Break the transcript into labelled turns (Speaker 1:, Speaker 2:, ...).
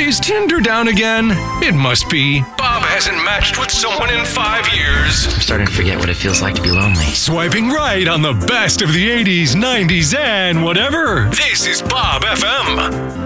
Speaker 1: Is Tinder down again? It must be. Bob hasn't matched with someone in 5 years.
Speaker 2: I'm starting to forget what it feels like to be lonely.
Speaker 1: Swiping right on the best of the 80s, 90s, and whatever. This is Bob FM.